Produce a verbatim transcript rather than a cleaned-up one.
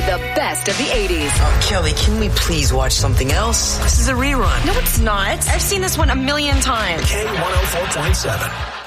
the best of the eighties. Oh, Kelly, can we please watch something else? This is a rerun. No, it's not. I've seen this one a million times. K one oh four point seven.